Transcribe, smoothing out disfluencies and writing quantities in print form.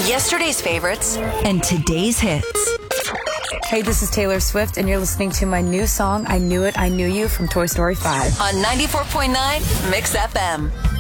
Yesterday's favorites and today's hits. Hey, this is Taylor Swift, and you're listening to my new song, I Knew It, I Knew You, from Toy Story 5. on 94.9 Mix FM.